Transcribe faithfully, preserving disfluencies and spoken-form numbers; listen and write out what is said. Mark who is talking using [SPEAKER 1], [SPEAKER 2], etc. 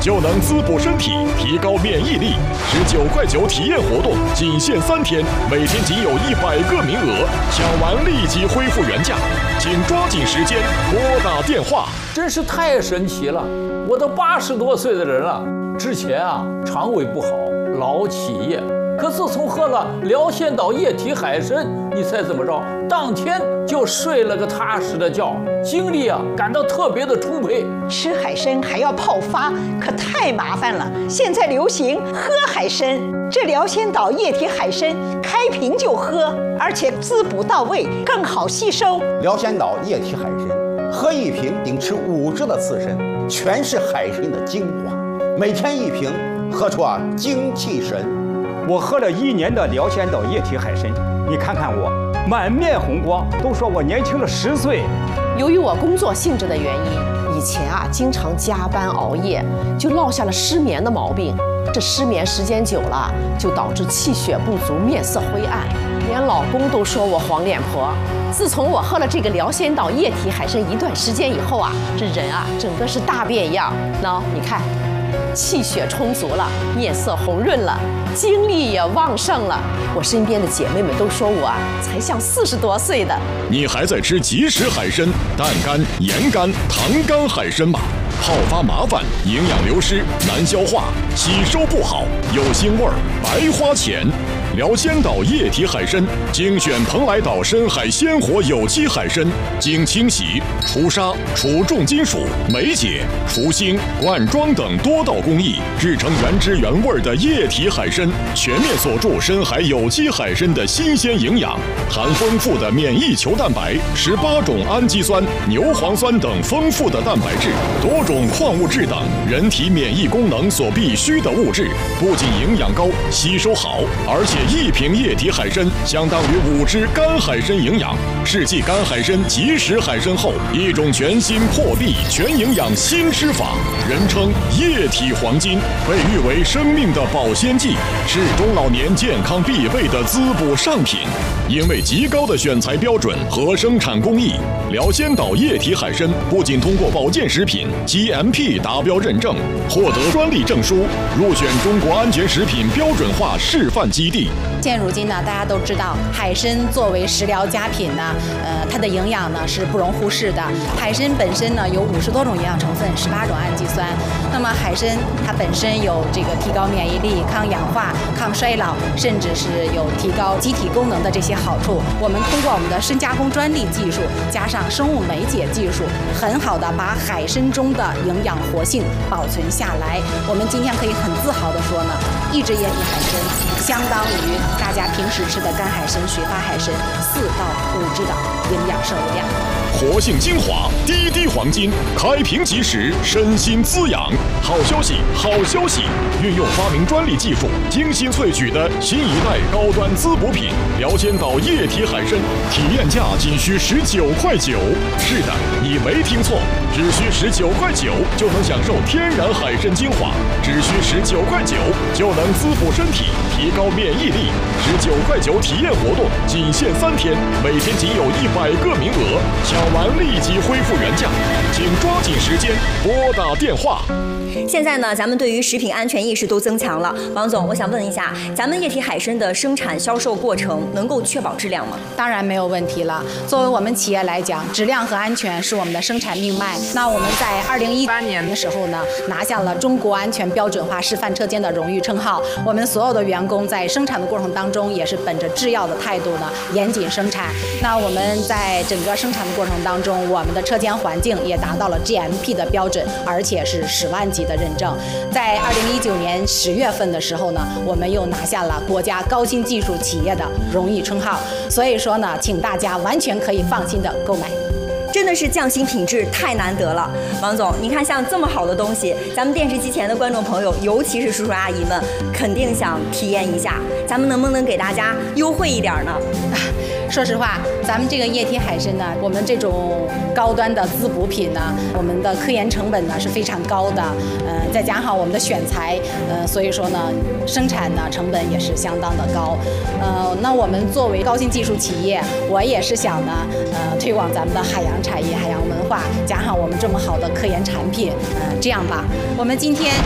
[SPEAKER 1] 就能滋补身体，提高免疫力。十九块九体验活动仅限三天，每天仅有一百个名额，抢完立即恢复原价，请抓紧时间拨打电话。
[SPEAKER 2] 真是太神奇了！我都八十多岁的人了，之前啊肠胃不好，老起夜。可自从喝了辽仙岛液体海参，你猜怎么着？当天就睡了个踏实的觉，精力啊感到特别的充沛。
[SPEAKER 3] 吃海参还要泡发，可太麻烦了。现在流行喝海参，这辽仙岛液体海参开瓶就喝，而且滋补到位，更好吸收。
[SPEAKER 4] 辽仙岛液体海参，喝一瓶顶吃五只的刺参，全是海参的精华，每天一瓶，喝出啊精气神。
[SPEAKER 5] 我喝了一年的辽仙岛液体海参，你看看我，满面红光，都说我年轻了十岁。
[SPEAKER 6] 由于我工作性质的原因，以前啊经常加班熬夜，就落下了失眠的毛病。这失眠时间久了，就导致气血不足，面色灰暗，连老公都说我黄脸婆。自从我喝了这个辽仙岛液体海参一段时间以后啊，这人啊整个是大变样。喏，你看。气血充足了，面色红润了，精力也旺盛了。我身边的姐妹们都说我啊，才像四十多岁的。
[SPEAKER 1] 你还在吃即食海参、淡干、盐干、糖干海参吗？泡发麻烦，营养流失，难消化，吸收不好，有腥味儿，白花钱。辽仙岛液体海参精选蓬莱岛深海鲜活有机海参，经清洗、除沙、除重金属、酶解、除腥、灌装等多道工艺，制成原汁原味的液体海参，全面锁住深海有机海参的新鲜营养，含丰富的免疫球蛋白、十八种氨基酸、牛磺酸等丰富的蛋白质，多种矿物质等人体免疫功能所必需的物质，不仅营养高、吸收好，而且一瓶液体海参相当于五只干海参营养。世纪干海参即食海参后，一种全新破壁全营养新吃法，人称液体黄金，被誉为生命的保鲜剂，是中老年健康必备的滋补上品。因为极高的选材标准和生产工艺，辽仙岛液体海参不仅通过保健食品 G M P 达标认证，获得专利证书，入选中国安全食品标准化示范基地。
[SPEAKER 7] 现如今呢，大家都知道海参作为食疗佳品呢，呃，它的营养呢是不容忽视的。海参本身呢有五十多种营养成分，十八种氨基酸。那么海参它本身有这个提高免疫力、抗氧化、抗衰老，甚至是有提高机体功能的这些好处。我们通过我们的深加工专利技术，加上生物酶解技术，很好的把海参中的营养活性保存下来。我们今天可以很自豪的说呢，一只液体海参相当于大家平时吃的干海参、水发海参四到五只的营养摄入量。
[SPEAKER 1] 活性精华，滴滴黄金，开瓶即食，身心滋养。好消息，好消息！运用发明专利技术，精心萃取的新一代高端滋补品辽仙岛液体海参，体验价仅需十九块九。是的，你没听错，只需十九块九就能享受天然海参精华，只需十九块九就能滋补身体，提高免疫力。十九块九体验活动仅限三天，每天仅有一百个名额，抢完立即恢复原价，请抓紧时间拨打电话。
[SPEAKER 8] 现在呢，咱们对于食品安全意识都增强了。王总，我想问一下，咱们液体海参的生产销售过程能够确保质量吗？
[SPEAKER 7] 当然没有问题了。作为我们企业来讲，质量和安全是我们的生产命脉。那我们在二零一八年的时候呢，拿下了中国安全标准化示范车间的荣誉称号。我们所有的员工在生产的过程当中，也是本着制药的态度呢，严谨生产。那我们在整个生产的过程当中，我们的车间环境也达到了 G M P 的标准，而且是十万级的认证。在二零一九年十月份的时候呢，我们又拿下了国家高新技术企业的荣誉称号。所以说呢，请大家完全可以放心的购买。
[SPEAKER 8] 真的是匠心品质太难得了，王总，你看像这么好的东西，咱们电视机前的观众朋友，尤其是叔叔阿姨们，肯定想体验一下。咱们能不能给大家优惠一点呢？
[SPEAKER 7] 说实话，咱们这个液体海参呢，我们这种高端的滋补品呢，我们的科研成本呢是非常高的，呃，再加上我们的选材，呃，所以说呢，生产呢成本也是相当的高。呃，那我们作为高新技术企业，我也是想呢，呃，推广咱们的海洋产业、海洋文化，加上我们这么好的科研产品，呃，这样吧，我们今天